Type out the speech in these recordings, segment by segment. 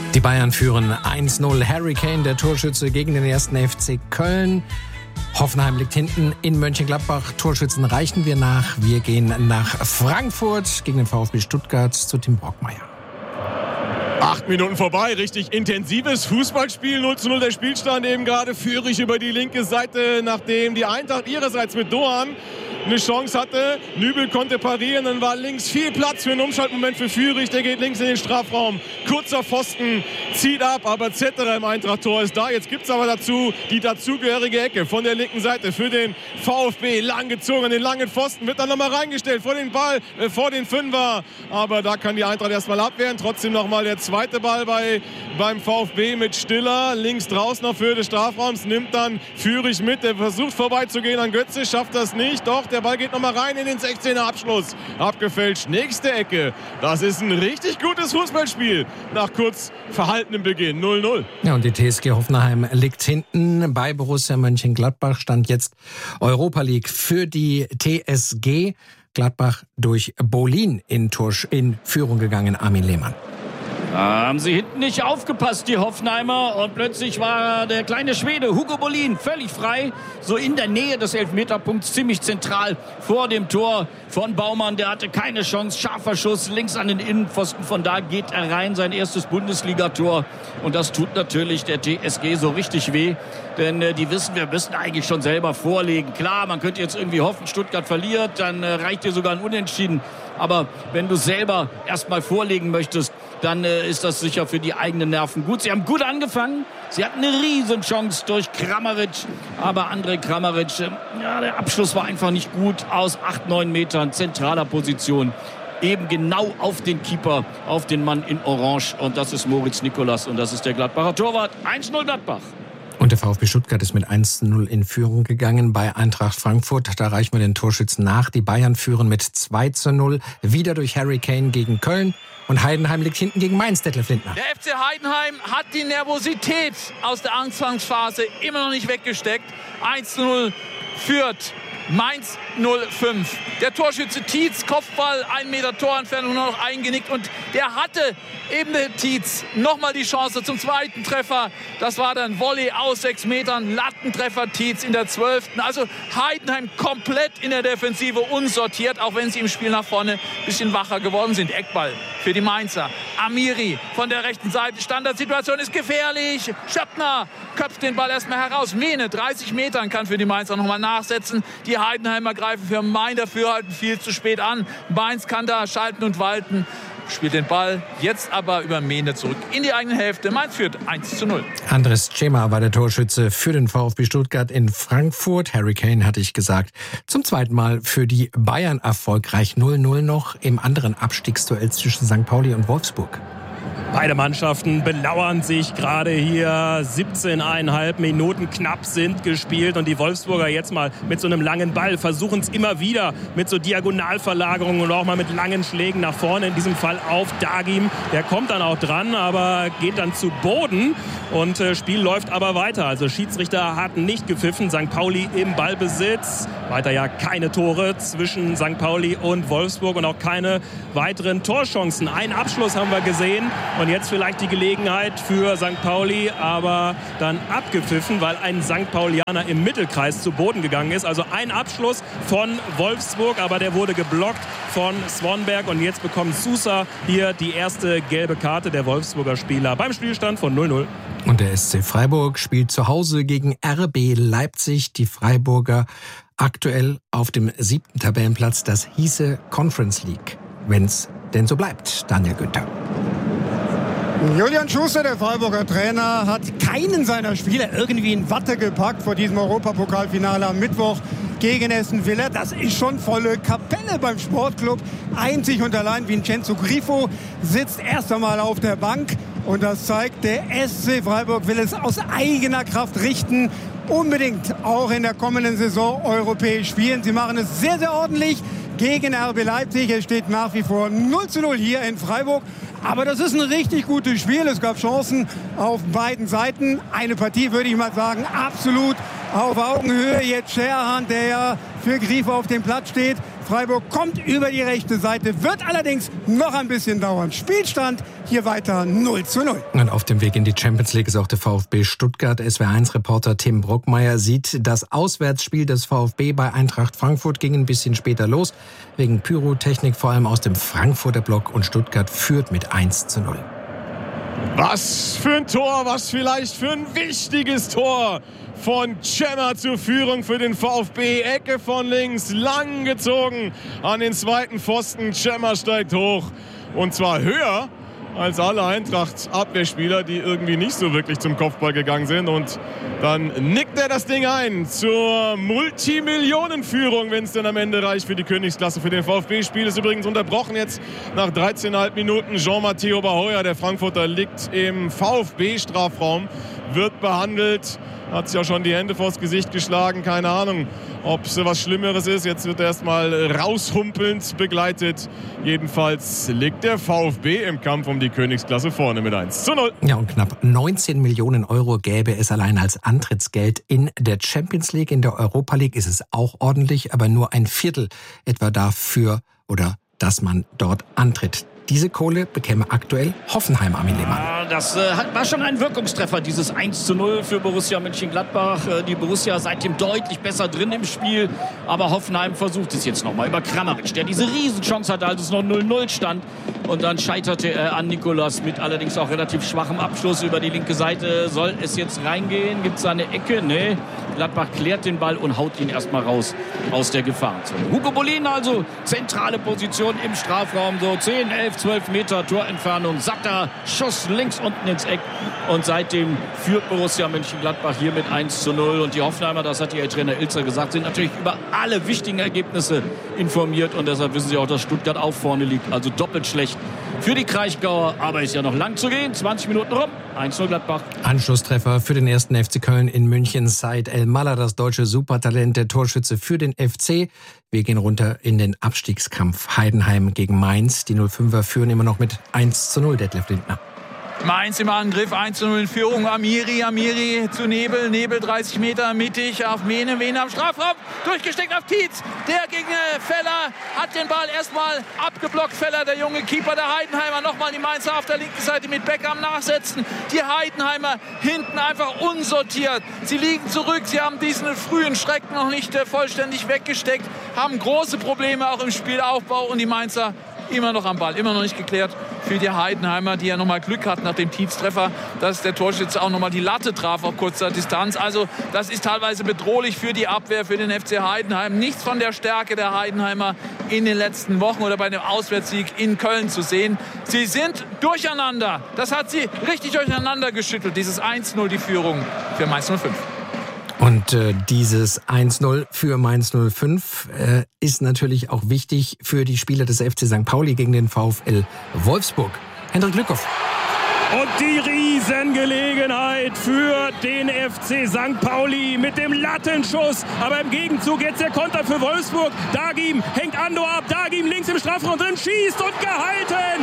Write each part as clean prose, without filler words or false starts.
Die Bayern führen 1-0. Harry Kane, der Torschütze gegen den 1. FC Köln. Hoffenheim liegt hinten in Mönchengladbach. Torschützen reichen wir nach. Wir gehen nach Frankfurt gegen den VfB Stuttgart zu Tim Brockmeier. 8 Minuten vorbei, richtig intensives Fußballspiel, 0:0 der Spielstand, eben gerade Führig über die linke Seite, nachdem die Eintracht ihrerseits mit Doan eine Chance hatte. Nübel konnte parieren, dann war links viel Platz für einen Umschaltmoment für Führig, der geht links in den Strafraum, kurzer Pfosten, zieht ab, aber Zetterer im Eintracht-Tor ist da. Jetzt gibt es aber dazu die dazugehörige Ecke von der linken Seite für den VfB, lang gezogen an den langen Pfosten, wird dann nochmal reingestellt vor den Ball, vor den Fünfer, aber da kann die Eintracht erstmal abwehren. Trotzdem nochmal der zweite Ball beim VfB mit Stiller, links draußen auf Höhe des Strafraums, nimmt dann Führig mit, der versucht vorbeizugehen an Götze, schafft das nicht, doch der Ball geht nochmal rein in den 16er Abschluss, abgefälscht, nächste Ecke, das ist ein richtig gutes Fußballspiel nach kurz verhaltenem Beginn, 0:0. Ja, und die TSG Hoffenheim liegt hinten bei Borussia Mönchengladbach, stand jetzt Europa League für die TSG. Gladbach durch Bolin in Führung gegangen, Armin Lehmann. Haben sie hinten nicht aufgepasst, die Hoffenheimer. Und plötzlich war der kleine Schwede Hugo Bolin völlig frei. So in der Nähe des Elfmeterpunkts, ziemlich zentral vor dem Tor von Baumann. Der hatte keine Chance. Scharfer Schuss links an den Innenpfosten. Von da geht er rein. Sein erstes Bundesligator. Und das tut natürlich der TSG so richtig weh. Denn die wissen, wir müssen eigentlich schon selber vorlegen. Klar, man könnte jetzt irgendwie hoffen, Stuttgart verliert. Dann reicht dir sogar ein Unentschieden. Aber wenn du selber erstmal vorlegen möchtest, dann ist das sicher für die eigenen Nerven gut. Sie haben gut angefangen. Sie hatten eine Riesenchance durch Kramaric. Aber Andrej Kramaric, der Abschluss war einfach nicht gut. Aus 8-9 Metern, zentraler Position. Eben genau auf den Keeper, auf den Mann in Orange. Und das ist Moritz Nicolas und das ist der Gladbacher Torwart. 1:0 Gladbach. Und der VfB Stuttgart ist mit 1:0 in Führung gegangen bei Eintracht Frankfurt. Da reichen wir den Torschützen nach. Die Bayern führen mit 2:0. Wieder durch Harry Kane gegen Köln. Und Heidenheim liegt hinten gegen Mainz, Detlef Lindner. Der FC Heidenheim hat die Nervosität aus der Anfangsphase immer noch nicht weggesteckt. 1:0 führt Mainz 05. Der Torschütze Tietz, Kopfball, 1 Meter Torentfernung nur noch eingenickt. Und der hatte eben der Tietz nochmal die Chance zum zweiten Treffer. Das war dann Volley aus 6 Metern. Lattentreffer Tietz in der 12. Also Heidenheim komplett in der Defensive unsortiert, auch wenn sie im Spiel nach vorne ein bisschen wacher geworden sind. Eckball für die Mainzer. Amiri von der rechten Seite. Standardsituation ist gefährlich. Schöppner köpft den Ball erstmal heraus. Mene, 30 Metern, kann für die Mainzer nochmal nachsetzen. Die Heidenheimer greifen für mein Dafürhalten viel zu spät an. Mainz kann da schalten und walten. Spielt den Ball jetzt aber über Mene zurück in die eigene Hälfte. Mainz führt 1:0. Andres Cema war der Torschütze für den VfB Stuttgart in Frankfurt. Harry Kane, hatte ich gesagt, zum zweiten Mal für die Bayern erfolgreich. 0:0 noch im anderen Abstiegsduell zwischen St. Pauli und Wolfsburg. Beide Mannschaften belauern sich gerade hier. 17,5 Minuten knapp sind gespielt und die Wolfsburger jetzt mal mit so einem langen Ball versuchen es immer wieder mit so Diagonalverlagerungen und auch mal mit langen Schlägen nach vorne. In diesem Fall auf Dagim. Der kommt dann auch dran, aber geht dann zu Boden und Spiel läuft aber weiter. Also Schiedsrichter hat nicht gepfiffen. St. Pauli im Ballbesitz. Weiter ja keine Tore zwischen St. Pauli und Wolfsburg und auch keine weiteren Torchancen. Einen Abschluss haben wir gesehen. Und jetzt vielleicht die Gelegenheit für St. Pauli, aber dann abgepfiffen, weil ein St. Paulianer im Mittelkreis zu Boden gegangen ist. Also ein Abschluss von Wolfsburg, aber der wurde geblockt von Swanberg. Und jetzt bekommt Sousa hier die erste gelbe Karte der Wolfsburger Spieler beim Spielstand von 0:0. Und der SC Freiburg spielt zu Hause gegen RB Leipzig. Die Freiburger aktuell auf dem 7. Tabellenplatz. Das hieße Conference League, wenn's denn so bleibt. Daniel Günther. Julian Schuster, der Freiburger Trainer, hat keinen seiner Spieler irgendwie in Watte gepackt vor diesem Europapokalfinale am Mittwoch gegen Aston Villa. Das ist schon volle Kapelle beim Sportclub. Einzig und allein Vincenzo Grifo sitzt erst einmal auf der Bank. Und das zeigt, der SC Freiburg will es aus eigener Kraft richten. Unbedingt auch in der kommenden Saison europäisch spielen. Sie machen es sehr, sehr ordentlich gegen RB Leipzig. Es steht nach wie vor 0:0 hier in Freiburg. Aber das ist ein richtig gutes Spiel. Es gab Chancen auf beiden Seiten. Eine Partie, würde ich mal sagen, absolut auf Augenhöhe. Jetzt Scherhan, der ja für Grifo auf dem Platz steht, Freiburg kommt über die rechte Seite, wird allerdings noch ein bisschen dauern. Spielstand hier weiter 0:0. Und auf dem Weg in die Champions League ist auch der VfB Stuttgart. SWR1-Reporter Tim Brockmeier sieht, das Auswärtsspiel des VfB bei Eintracht Frankfurt ging ein bisschen später los. Wegen Pyrotechnik vor allem aus dem Frankfurter Block, und Stuttgart führt mit 1:0. Was für ein Tor, was vielleicht für ein wichtiges Tor von Cemma zur Führung für den VfB. Ecke von links, lang gezogen an den zweiten Pfosten. Cemma steigt hoch, und zwar höher als alle Eintracht-Abwehrspieler, die irgendwie nicht so wirklich zum Kopfball gegangen sind. Und dann nickt er das Ding ein zur Multimillionenführung, wenn es dann am Ende reicht für die Königsklasse. Für den VfB. Spiel ist übrigens unterbrochen jetzt nach 13,5 Minuten. Jean-Matteo Bahoya, der Frankfurter, liegt im VfB-Strafraum, wird behandelt. Hat sich auch schon die Hände vors Gesicht geschlagen. Keine Ahnung, ob es was Schlimmeres ist. Jetzt wird er erstmal raushumpelnd begleitet. Jedenfalls liegt der VfB im Kampf um die Königsklasse vorne mit 1:0. Ja, und knapp 19 Millionen Euro gäbe es allein als Antrittsgeld in der Champions League. In der Europa League ist es auch ordentlich, aber nur ein Viertel etwa dafür, oder dass man dort antritt. Diese Kohle bekäme aktuell Hoffenheim, Armin Lehmann. Ja, das war schon ein Wirkungstreffer, dieses 1:0 für Borussia Mönchengladbach. Die Borussia seitdem deutlich besser drin im Spiel. Aber Hoffenheim versucht es jetzt nochmal über Kramaric, der diese Riesenchance hatte, als es noch 0:0 stand. Und dann scheiterte er an Nicolas mit allerdings auch relativ schwachem Abschluss über die linke Seite. Soll es jetzt reingehen? Gibt es eine Ecke? Nee. Gladbach klärt den Ball und haut ihn erstmal raus aus der Gefahrenzone. Hugo Bolin also, zentrale Position im Strafraum, so 10, 11, 12 Meter Torentfernung. Sacker, Schuss links unten ins Eck. Und seitdem führt Borussia Mönchengladbach hier mit 1:0. Und die Hoffenheimer, das hat ihr Trainer Ilzer gesagt, sind natürlich über alle wichtigen Ergebnisse informiert. Und deshalb wissen sie auch, dass Stuttgart auch vorne liegt. Also doppelt schlecht für die Kraichgauer. Aber ist ja noch lang zu gehen. 20 Minuten rum. 1:0 Gladbach. Anschlusstreffer für den 1. FC Köln in München. Said El-Mallah, das deutsche Supertalent, der Torschütze für den FC. Wir gehen runter in den Abstiegskampf. Heidenheim gegen Mainz. Die 05er führen immer noch mit 1:0, Detlef Lindner. Mainz im Angriff, 1:0 in Führung. Amiri zu Nebel 30 Meter mittig auf Mene am Strafraum, durchgesteckt auf Tietz. Der gegen Feller hat den Ball erstmal abgeblockt. Feller, der junge Keeper der Heidenheimer, nochmal die Mainzer auf der linken Seite mit Beckham nachsetzen. Die Heidenheimer hinten einfach unsortiert. Sie liegen zurück, sie haben diesen frühen Schreck noch nicht vollständig weggesteckt, haben große Probleme auch im Spielaufbau, und die Mainzer immer noch am Ball, immer noch nicht geklärt für die Heidenheimer, die ja nochmal Glück hatten nach dem Tietz-Treffer, dass der Torschütze auch nochmal die Latte traf auf kurzer Distanz. Also das ist teilweise bedrohlich für die Abwehr, für den FC Heidenheim. Nichts von der Stärke der Heidenheimer in den letzten Wochen oder bei dem Auswärtssieg in Köln zu sehen. Sie sind durcheinander. Das hat sie richtig durcheinander geschüttelt, dieses 1:0, die Führung für Mainz 05. Und dieses 1:0 für Mainz 05 ist natürlich auch wichtig für die Spieler des FC St. Pauli gegen den VfL Wolfsburg. Hendrik Lückhoff. Und die Riesengelegenheit für den FC St. Pauli mit dem Lattenschuss. Aber im Gegenzug jetzt der Konter für Wolfsburg. Dagim hängt Ando ab. Dagim links im Strafraum drin, schießt und gehalten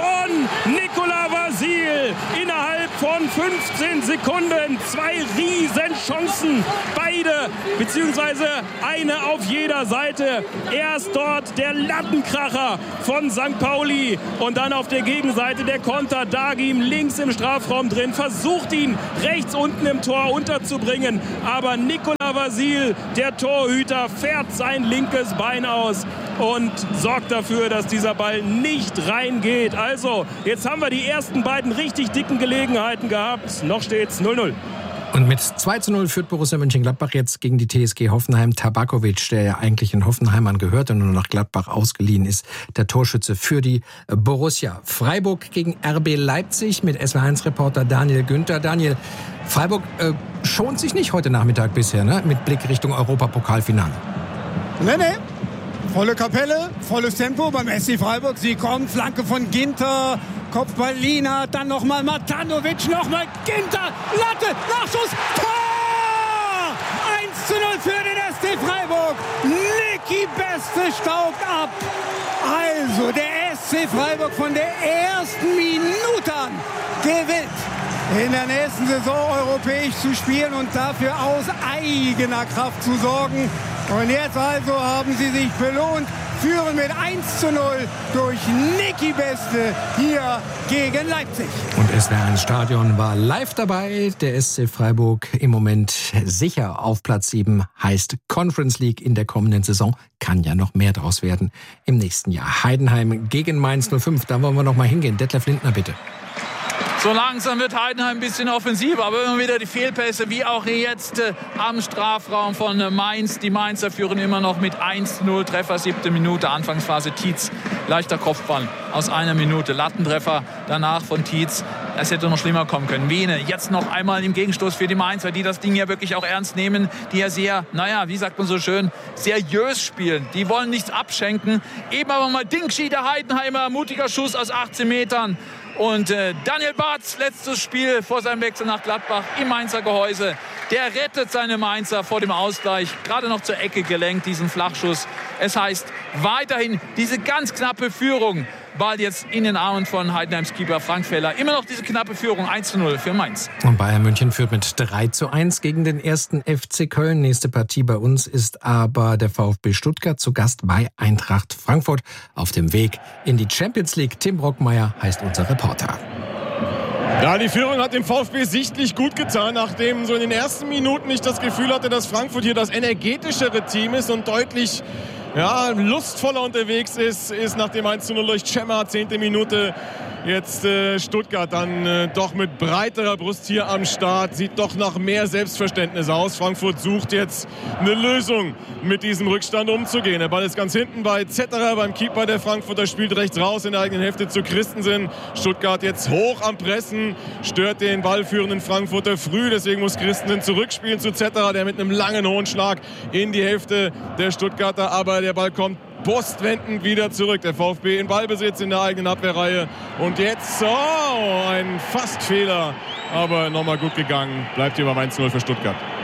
von Nicolas Vasil. Innerhalb von 15 Sekunden 2 Riesenchancen. Beide, beziehungsweise eine auf jeder Seite. Erst dort der Lattenkracher von St. Pauli und dann auf der Gegenseite der Konter. Dagim links im Strafraum drin, versucht ihn rechts unten im Tor unterzubringen. Aber Nicolas Vasil, der Torhüter, fährt sein linkes Bein aus und sorgt dafür, dass dieser Ball nicht reingeht. Also, jetzt haben wir die ersten beiden richtig dicken Gelegenheiten gehabt. Noch steht's 0:0. Und mit 2:0 führt Borussia Mönchengladbach jetzt gegen die TSG Hoffenheim. Tabakovic, der ja eigentlich in Hoffenheimern gehört und nur nach Gladbach ausgeliehen ist, der Torschütze für die Borussia. Freiburg gegen RB Leipzig mit SWR1-Reporter Daniel Günther. Daniel, Freiburg schont sich nicht heute Nachmittag bisher, ne? Mit Blick Richtung Europapokalfinale. Nee. Volle Kapelle, volles Tempo beim SC Freiburg. Sie kommen, Flanke von Ginter, Kopfball Lina, dann nochmal Matanovic, nochmal Ginter, Latte, Nachschuss, Tor! 1:0 für den SC Freiburg. Niki Beste staubt ab. Also der SC Freiburg von der ersten Minute an gewillt, in der nächsten Saison europäisch zu spielen und dafür aus eigener Kraft zu sorgen. Und jetzt also haben sie sich belohnt. führen mit 1:0 durch Niki Beste hier gegen Leipzig. Und SWR1 Stadion war live dabei. Der SC Freiburg im Moment sicher auf Platz 7, heißt Conference League in der kommenden Saison. Kann ja noch mehr draus werden im nächsten Jahr. Heidenheim gegen Mainz 05, da wollen wir noch mal hingehen. Detlef Lindner, bitte. So langsam wird Heidenheim ein bisschen offensiver, aber immer wieder die Fehlpässe, wie auch jetzt am Strafraum von Mainz. Die Mainzer führen immer noch mit 1:0, Treffer 7. Minute, Anfangsphase Tietz, leichter Kopfball aus 1 Minute, Lattentreffer danach von Tietz. Es hätte noch schlimmer kommen können. Vene jetzt noch einmal im Gegenstoß für die Mainzer, die das Ding ja wirklich auch ernst nehmen, die ja sehr, wie sagt man so schön, seriös spielen. Die wollen nichts abschenken. Eben aber mal Dingschi, der Heidenheimer, mutiger Schuss aus 18 Metern. Und Daniel Bartz, letztes Spiel vor seinem Wechsel nach Gladbach im Mainzer Gehäuse. Der rettet seine Mainzer vor dem Ausgleich. Gerade noch zur Ecke gelenkt, diesen Flachschuss. Es heißt weiterhin diese ganz knappe Führung. Ball jetzt in den Armen von Heidenheims Keeper Frank Feller. Immer noch diese knappe Führung, 1:0 für Mainz. Und Bayern München führt mit 3:1 gegen den 1. FC Köln. Nächste Partie bei uns ist aber der VfB Stuttgart zu Gast bei Eintracht Frankfurt. Auf dem Weg in die Champions League. Tim Brockmeier heißt unser Reporter. Ja, die Führung hat dem VfB sichtlich gut getan, nachdem so in den ersten Minuten ich das Gefühl hatte, dass Frankfurt hier das energetischere Team ist und deutlich lustvoller unterwegs ist nach dem 1:0 durch Cemma, 10. Minute. Jetzt Stuttgart dann doch mit breiterer Brust hier am Start. Sieht doch nach mehr Selbstverständnis aus. Frankfurt sucht jetzt eine Lösung, mit diesem Rückstand umzugehen. Der Ball ist ganz hinten bei Zetterer, beim Keeper der Frankfurter, spielt rechts raus in der eigenen Hälfte zu Christensen. Stuttgart jetzt hoch am Pressen, stört den ballführenden Frankfurter früh. Deswegen muss Christensen zurückspielen zu Zetterer, der mit einem langen hohen Schlag in die Hälfte der Stuttgarter. Aber der Ball kommt postwendend wieder zurück. Der VfB in Ballbesitz in der eigenen Abwehrreihe. Und jetzt ein Fastfehler, aber nochmal gut gegangen. Bleibt hier beim 1:0 für Stuttgart.